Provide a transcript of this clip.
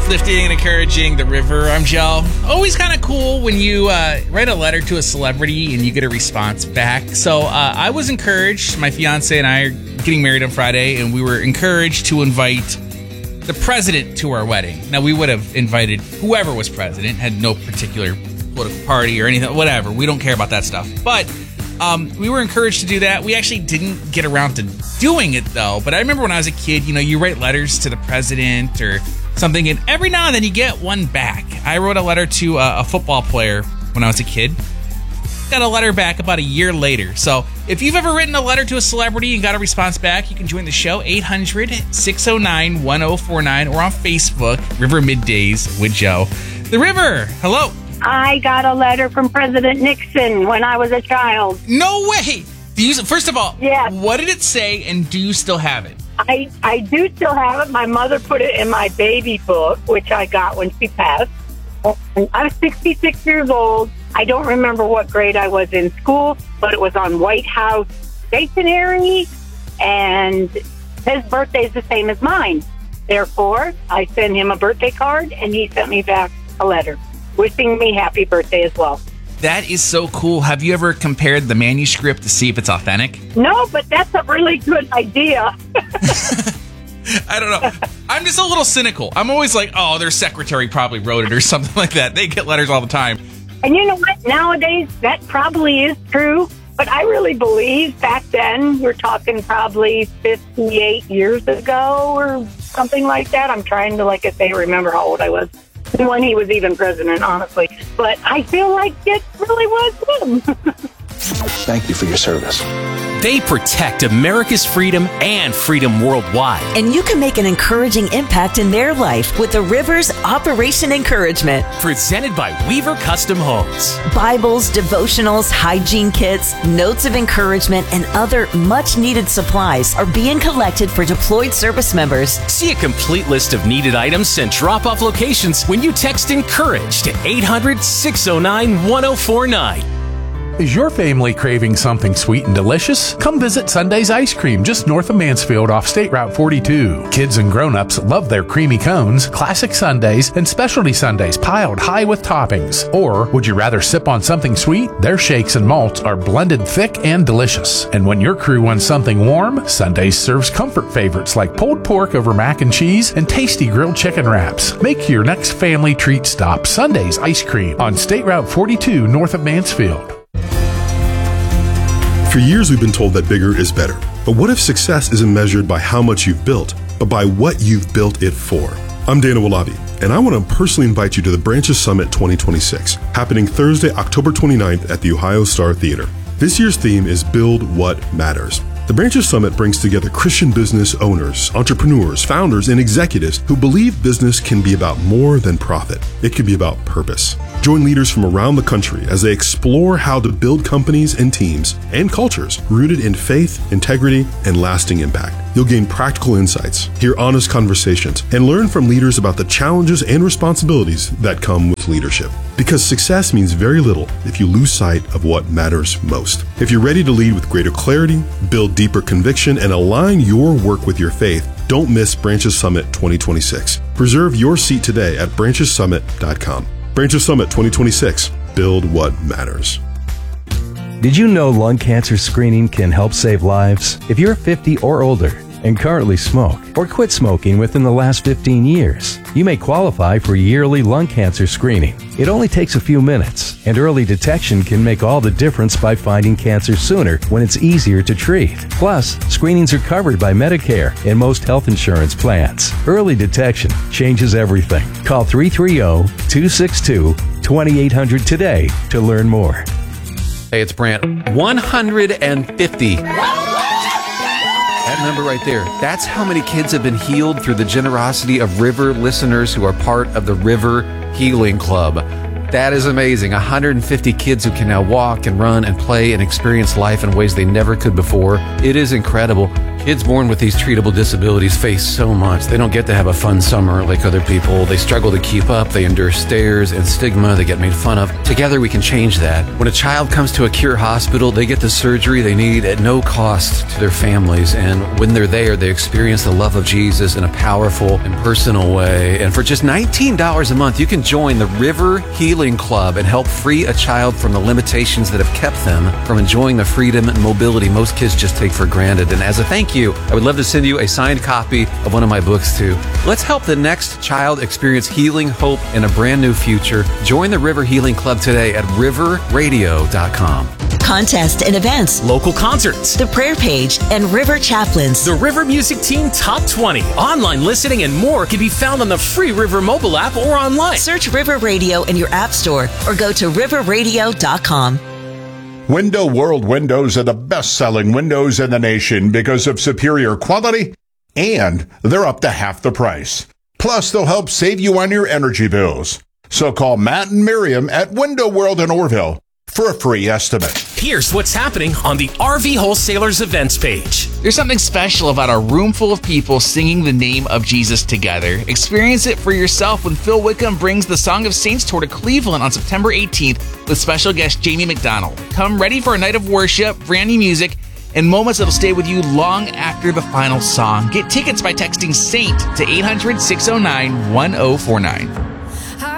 Uplifting and encouraging the river. I'm Joe. Always kind of cool when you write a letter to a celebrity and you get a response back. So I was encouraged. My fiance and I are getting married on Friday, and we were encouraged to invite the president to our wedding. Now, we would have invited whoever was president, had no particular political party or anything, whatever. We don't care about that stuff. But we were encouraged to do that. We actually didn't get around to doing it, though. But I remember when I was a kid, you write letters to the president or something, and every now and then you get one back. I wrote a letter to a football player when I was a kid. Got a letter back about a year later. So if you've ever written a letter to a celebrity and got a response back, you can join the show, 800-609-1049, or on Facebook, River Middays with Joe. The River, hello. I got a letter from President Nixon when I was a child. No way. First of all, yes. What did it say, and do you still have it? I do still have it. My mother put it in my baby book, which I got when she passed. And I was 66 years old. I don't remember what grade I was in school, but it was on White House stationery, and his birthday is the same as mine. Therefore, I sent him a birthday card, and he sent me back a letter wishing me happy birthday as well. That is so cool. Have you ever compared the manuscript to see if it's authentic? No, but that's a really good idea. I don't know. I'm just a little cynical. I'm always like, oh, their secretary probably wrote it or something like that. They get letters all the time. And you know what? Nowadays, that probably is true. But I really believe back then, we're talking probably 58 years ago or something like that. I'm trying to, like I say, remember how old I was when he was even president, honestly. But I feel like it really was him. Thank you for your service. They protect America's freedom and freedom worldwide. And you can make an encouraging impact in their life with the River's Operation Encouragement. Presented by Weaver Custom Homes. Bibles, devotionals, hygiene kits, notes of encouragement, and other much-needed supplies are being collected for deployed service members. See a complete list of needed items and drop-off locations when you text ENCOURAGE to 800-609-1049. Is your family craving something sweet and delicious? Come visit Sunday's Ice Cream just north of Mansfield off State Route 42. Kids and grown-ups love their creamy cones, classic sundaes, and specialty sundaes piled high with toppings. Or would you rather sip on something sweet? Their shakes and malts are blended thick and delicious. And when your crew wants something warm, Sundays serves comfort favorites like pulled pork over mac and cheese and tasty grilled chicken wraps. Make your next family treat stop Sunday's Ice Cream on State Route 42 north of Mansfield. For years, we've been told that bigger is better. But what if success isn't measured by how much you've built, but by what you've built it for? I'm Dana Walabi, and I want to personally invite you to the Branches Summit 2026, happening Thursday, October 29th at the Ohio Star Theater. This year's theme is Build What Matters. The Branches Summit brings together Christian business owners, entrepreneurs, founders, and executives who believe business can be about more than profit. It can be about purpose. Join leaders from around the country as they explore how to build companies and teams and cultures rooted in faith, integrity, and lasting impact. You'll gain practical insights, hear honest conversations, and learn from leaders about the challenges and responsibilities that come with leadership. Because success means very little if you lose sight of what matters most. If you're ready to lead with greater clarity, build deeper conviction, and align your work with your faith, don't miss Branches Summit 2026. Reserve your seat today at branchessummit.com. Branches Summit 2026. Build what matters. Did you know lung cancer screening can help save lives? If you're 50 or older and currently smoke or quit smoking within the last 15 years, you may qualify for yearly lung cancer screening. It only takes a few minutes, and early detection can make all the difference by finding cancer sooner when it's easier to treat. Plus, screenings are covered by Medicare and most health insurance plans. Early detection changes everything. Call 330-262-2800 today to learn more. Hey, it's Brant. 150. That number right there, that's how many kids have been healed through the generosity of River listeners who are part of the River Healing Club. That is amazing. 150 kids who can now walk and run and play and experience life in ways they never could before. It is incredible. Kids born with these treatable disabilities face so much. They don't get to have a fun summer like other people. They struggle to keep up. They endure stares and stigma. They get made fun of. Together, we can change that. When a child comes to a Cure hospital, they get the surgery they need at no cost to their families. And when they're there, they experience the love of Jesus in a powerful and personal way. And for just $19 a month, you can join the River Healing Club and help free a child from the limitations that have kept them from enjoying the freedom and mobility most kids just take for granted. And as a thank you, I would love to send you a signed copy of one of my books too. Let's help the next child experience healing, hope, and a brand new future. Join the River Healing Club today at riverradio.com. Contest and events, Local concerts, the prayer page, and River Chaplains. the River Music Team Top 20, online listening, and more can be found on the free River mobile app or online. Search River Radio in your app store or go to riverradio.com. Window World windows are the best-selling windows in the nation because of superior quality, and they're up to half the price. Plus, they'll help save you on your energy bills. So call Matt and Miriam at Window World in Orville for a free estimate. Here's what's happening on the RV Wholesalers events page. There's something special about a room full of people singing the name of Jesus together. Experience it for yourself when Phil Wickham brings the Song of Saints tour to Cleveland on September 18th with special guest Jamie McDonald. Come ready for a night of worship, brand new music, and moments that'll stay with you long after the final song. Get tickets by texting SAINT to 800-609-1049.